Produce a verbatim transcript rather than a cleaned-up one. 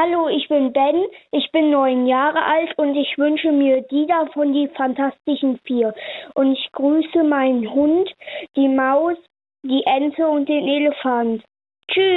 Hallo, ich bin Ben, ich bin neun Jahre alt und ich wünsche mir Dieter von die Fantastischen Vier. Und ich grüße meinen Hund, die Maus, die Ente und den Elefant. Tschüss.